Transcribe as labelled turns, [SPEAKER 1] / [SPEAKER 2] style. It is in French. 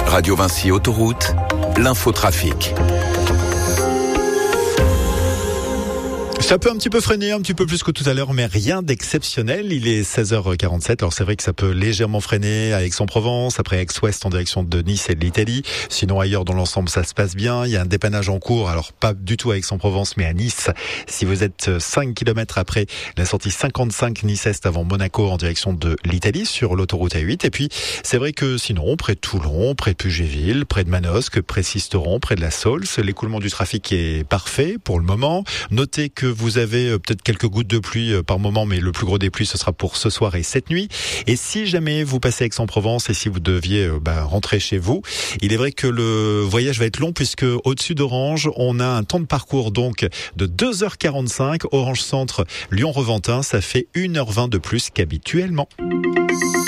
[SPEAKER 1] Radio Vinci Autoroute, l'infotrafic.
[SPEAKER 2] Ça peut un petit peu freiner, un petit peu plus que tout à l'heure, mais rien d'exceptionnel. Il est 16h47. Alors c'est vrai que ça peut légèrement freiner à Aix-en-Provence, après Aix-Ouest en direction de Nice et de l'Italie. Sinon ailleurs dans l'ensemble ça se passe bien. Il y a un dépannage en cours, alors pas du tout à Aix-en-Provence mais à Nice. Si vous êtes 5 km après la sortie 55 Nice-Est avant Monaco en direction de l'Italie sur l'autoroute A8. Et puis c'est vrai que sinon près de Toulon, près de Pugéville, près de Manosque, près de Sisteron, près de la Saulce, l'écoulement du trafic est parfait pour le moment. Notez que vous avez peut-être quelques gouttes de pluie par moment, mais le plus gros des pluies, ce sera pour ce soir et cette nuit. Et si jamais vous passez Aix-en-Provence et si vous deviez rentrer chez vous, il est vrai que le voyage va être long puisque au-dessus d'Orange, on a un temps de parcours donc de 2h45. Orange Centre, Lyon-Reventin, ça fait 1h20 de plus qu'habituellement.